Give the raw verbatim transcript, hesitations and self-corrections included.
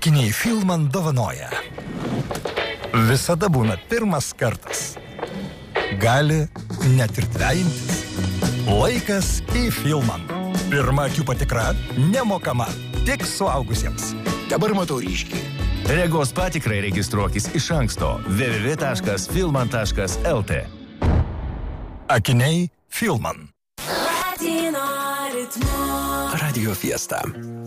Akiniai Filman dovanoja. Visada būna pirmas kartas. Gali net ir dvejintis. Laikas į Filman. Pirma akių patikra nemokama, tik suaugusiems. Dabar matau ryškiai. Regos patikrai registruokis iš anksto w w w taškas filman taškas l t. Akiniai Filman. Radio Fiesta.